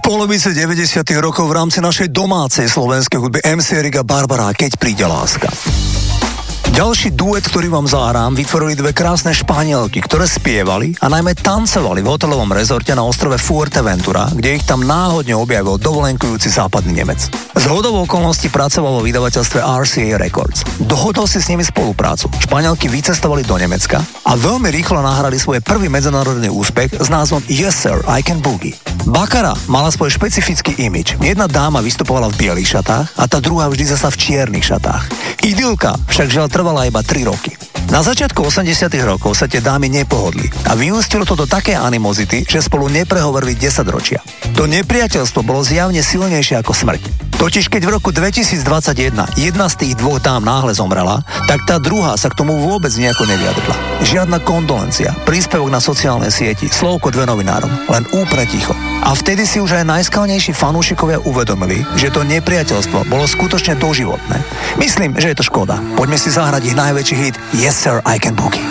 polovice 90. rokov v rámci našej domácej slovenskej hudby MC Erik a Barbara Keď príde láska. Ďalší duet, ktorý vám zahrám, vytvorili dve krásne Španielky, ktoré spievali a najmä tancovali v hotelovom rezorte na ostrove Fuerteventura, kde ich tam náhodne objavil dovolenkujúci západný Nemec. Zhodou okolností pracoval vo vydavateľstve RCA Records. Dohodol si s nimi spoluprácu. Španielky vycestovali do Nemecka a veľmi rýchlo nahrali svoj prvý medzinárodný úspech s názvom Yes Sir, I Can Boogie. Baccara mala svoj špecifický imidž. Jedna dáma vystupovala v bielých šatách a tá druhá vždy zasa v čiernych šatách. Idylka však žiaľ trvala iba 3 roky. Na začiatku 80. rokov sa tie dámy nepohodli a vyústilo to do takej animozity, že spolu neprehovorili 10 ročia. To nepriateľstvo bolo zjavne silnejšie ako smrť. Totiž keď v roku 2021 jedna z tých dvoch dám náhle zomrela, tak tá druhá sa k tomu vôbec nejako nevyjadrila. Žiadna kondolencia, príspevok na sociálnej sieti, slovko 2 novinárom, len úplne ticho. A vtedy si už aj najskalnejší fanúšikovia uvedomili, že to nepriateľstvo bolo skutočne doživotné. Myslím, že je to škoda. Poďme si zahrať ich najväčší hit Yes Sir, I Can Boogie.